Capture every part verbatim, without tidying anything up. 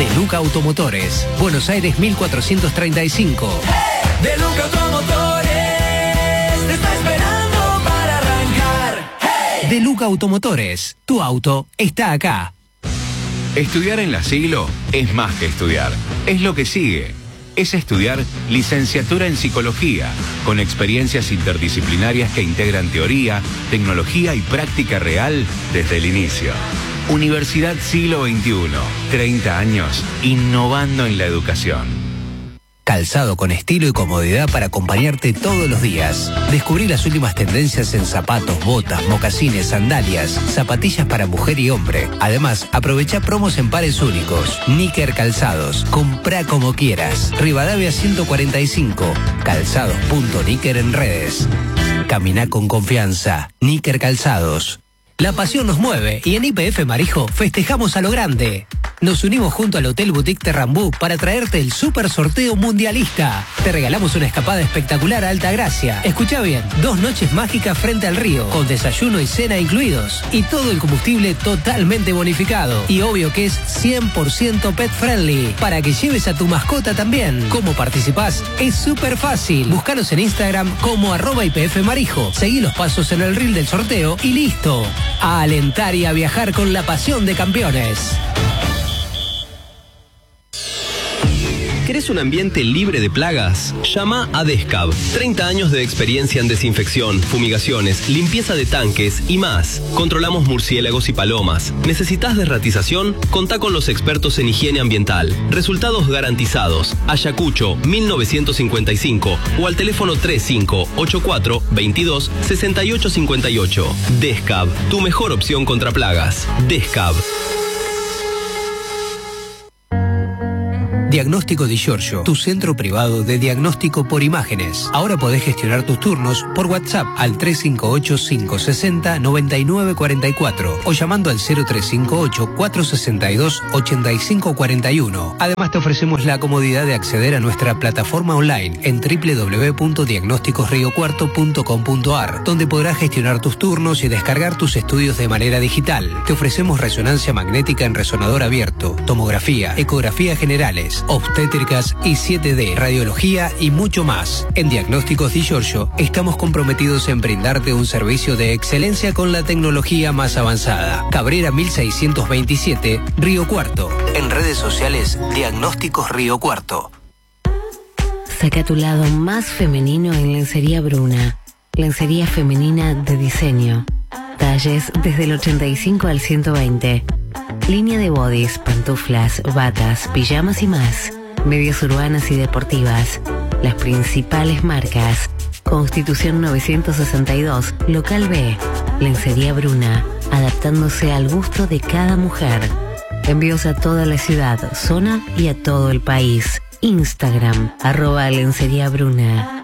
De Luca Automotores, Buenos Aires mil cuatrocientos treinta y cinco. Hey, De Luca Automotores, te está esperando para arrancar. Hey. De Luca Automotores, tu auto está acá. Estudiar en la Siglo es más que estudiar, es lo que sigue. Es estudiar licenciatura en psicología, con experiencias interdisciplinarias que integran teoría, tecnología y práctica real desde el inicio. Universidad Siglo veintiuno, treinta años innovando en la educación. Calzado con estilo y comodidad para acompañarte todos los días. Descubrí las últimas tendencias en zapatos, botas, mocasines, sandalias, zapatillas para mujer y hombre. Además, aprovecha promos en pares únicos. Níker Calzados. Comprá como quieras. Rivadavia ciento cuarenta y cinco. Calzados punto níker en redes. Caminá con confianza. Níker Calzados. La pasión nos mueve y en Y P F Marijo festejamos a lo grande. Nos unimos junto al Hotel Boutique Terrambú para traerte el super sorteo mundialista. Te regalamos una escapada espectacular a Altagracia. Escucha bien, dos noches mágicas frente al río, con desayuno y cena incluidos. Y todo el combustible totalmente bonificado. Y obvio que es cien por ciento pet friendly, para que lleves a tu mascota también. ¿Cómo participás? Es súper fácil. Búscanos en Instagram como arroba Y P F Marijo. Seguí los pasos en el reel del sorteo y listo. A alentar y a viajar con la pasión de campeones. ¿Querés un ambiente libre de plagas? Llama a Descab. treinta años de experiencia en desinfección, fumigaciones, limpieza de tanques y más. Controlamos murciélagos y palomas. ¿Necesitas desratización? Contá con los expertos en higiene ambiental. Resultados garantizados. Ayacucho mil novecientos cincuenta y cinco o al teléfono treinta y cinco ochenta y cuatro veintidós sesenta y ocho cincuenta y ocho. Descab, tu mejor opción contra plagas. Descab. Diagnóstico Di Giorgio, tu centro privado de diagnóstico por imágenes. Ahora podés gestionar tus turnos por WhatsApp al tres cinco ocho, cinco seis cero, nueve nueve cuatro cuatro o llamando al cero tres cinco ocho, cuatro seis dos, ocho cinco cuatro uno. Además te ofrecemos la comodidad de acceder a nuestra plataforma online en doble u doble u doble u punto diagnósticos río cuarto punto com punto a r, donde podrás gestionar tus turnos y descargar tus estudios de manera digital. Te ofrecemos resonancia magnética en resonador abierto, tomografía, ecografía generales, obstétricas y siete D, radiología y mucho más. En Diagnósticos Di Giorgio estamos comprometidos en brindarte un servicio de excelencia con la tecnología más avanzada. Cabrera mil seiscientos veintisiete, Río Cuarto. En redes sociales, Diagnósticos Río Cuarto. Saca tu lado más femenino en Lencería Bruna. Lencería femenina de diseño. Talles desde el ochenta y cinco al ciento veinte. Línea de bodys, pantuflas, batas, pijamas y más. Medias urbanas y deportivas. Las principales marcas. Constitución novecientos sesenta y dos, Local B. Lencería Bruna, adaptándose al gusto de cada mujer. Envíos a toda la ciudad, zona y a todo el país. Instagram, arroba Lencería Bruna.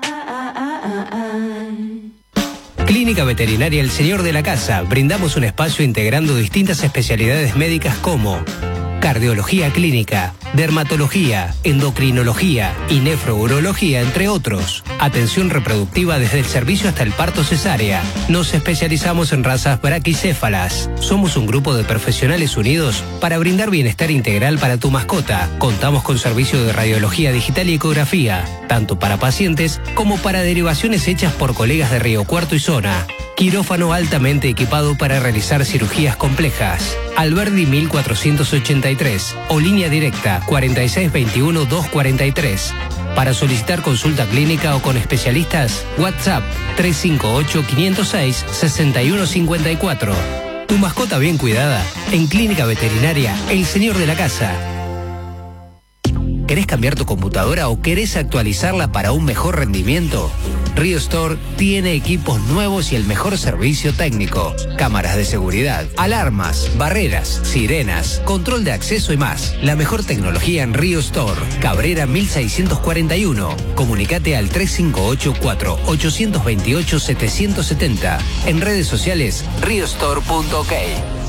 Clínica Veterinaria El Señor de la Casa. Brindamos un espacio integrando distintas especialidades médicas como cardiología clínica, dermatología, endocrinología y nefrourología, entre otros. Atención reproductiva desde el servicio hasta el parto cesárea. Nos especializamos en razas braquicéfalas. Somos un grupo de profesionales unidos para brindar bienestar integral para tu mascota. Contamos con servicio de radiología digital y ecografía, tanto para pacientes como para derivaciones hechas por colegas de Río Cuarto y zona. Quirófano altamente equipado para realizar cirugías complejas. Alberdi mil cuatrocientos ochenta y tres o línea directa cuarenta y seis veintiuno doscientos cuarenta y tres. Para solicitar consulta clínica o con especialistas, WhatsApp tres cinco ocho, cinco cero seis, seis uno cinco cuatro. Tu mascota bien cuidada en Clínica Veterinaria El Señor de la Casa. ¿Querés cambiar tu computadora o querés actualizarla para un mejor rendimiento? Rio Store tiene equipos nuevos y el mejor servicio técnico. Cámaras de seguridad, alarmas, barreras, sirenas, control de acceso y más. La mejor tecnología en Rio Store. Cabrera mil seiscientos cuarenta y uno. Comunicate al tres cinco ocho, cuatro ocho dos ocho, siete siete cero. En redes sociales, rio store punto ok.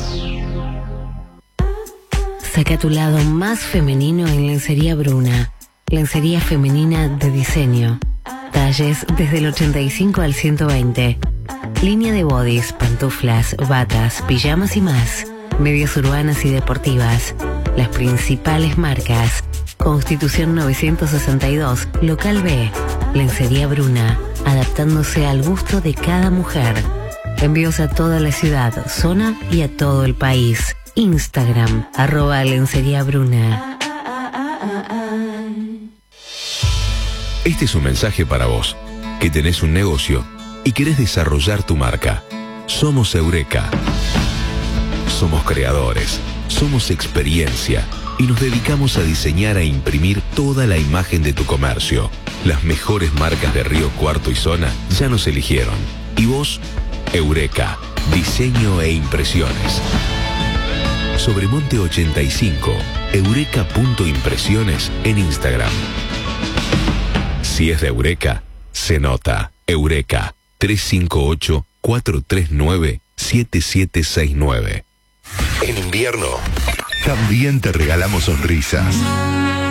Saca tu lado más femenino en Lencería Bruna. Lencería femenina de diseño. Talles desde el ochenta y cinco al ciento veinte. Línea de bodys, pantuflas, batas, pijamas y más. Medias urbanas y deportivas. Las principales marcas. Constitución novecientos sesenta y dos, Local B. Lencería Bruna, adaptándose al gusto de cada mujer. Envíos a toda la ciudad, zona y a todo el país. Instagram, arroba Lencería Bruna. Este es un mensaje para vos, que tenés un negocio y querés desarrollar tu marca. Somos Eureka. Somos creadores, somos experiencia y nos dedicamos a diseñar e imprimir toda la imagen de tu comercio. Las mejores marcas de Río Cuarto y zona ya nos eligieron. ¿Y vos? Eureka, diseño e impresiones. Sobremonte ochenta y cinco, eureka punto impresiones en Instagram. Si es de Eureka, se nota. Eureka, tres cinco ocho, cuatro tres nueve, siete siete seis nueve. En invierno, también te regalamos sonrisas.